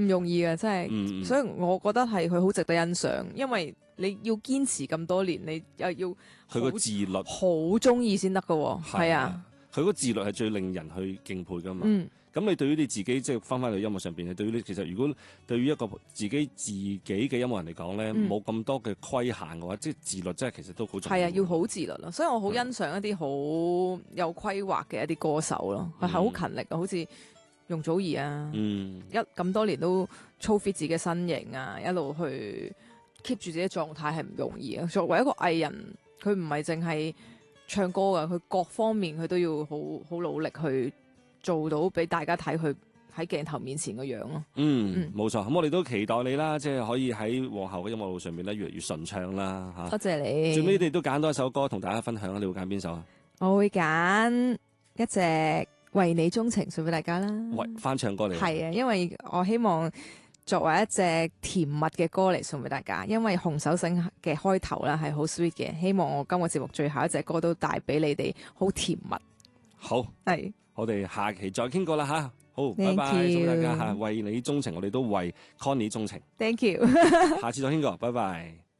唔容易嘅，真係，所以我覺得係佢好值得欣賞，因為你要堅持咁多年，你又要佢個自律好中意先得㗎喎，係啊， 佢個自律係最令人去敬佩噶嘛。咁你對於你自己即係翻返去音樂上邊，對於你其實如果對於一個自己嘅音樂人嚟講咧，冇咁多嘅規限嘅話，即係自律真係其實都好重要。 係啊，要好自律咯，所以我好欣賞一啲好有規劃嘅一啲歌手咯，係好勤力啊，好似容祖兒啊，咁多年都操 fit 自己身形啊，一路去 keep 住自己狀態係唔容易啊。作為一個藝人，佢唔係淨係唱歌噶，佢各方面佢都要好努力去做到俾大家睇佢喺鏡頭面前個樣咯。 冇錯。咁我哋都期待你啦，即係可以喺往後嘅音樂路上面咧越嚟越順暢啦嚇。 多謝你。 最尾你都揀多一首歌同大家分享，你會揀邊首啊？ 我會揀一隻為你鍾情送俾大家啦。 翻唱歌嚟。係啊，因為我希望作為一隻甜蜜嘅歌嚟送俾大家，因為紅手繩嘅開頭啦係好 sweet 嘅，希望我今個節目最後一隻歌都帶俾你哋好甜蜜。 好，係，我哋下期再傾過啦吓。好，拜拜，祝大家吓為你鍾情，我哋都為 Connie 鍾情。 Thank you， 下次再傾過，拜拜。